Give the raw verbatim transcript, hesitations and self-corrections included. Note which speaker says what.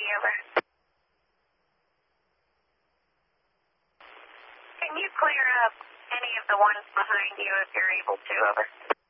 Speaker 1: over. Can you clear up any of the ones behind you if you're able to, over?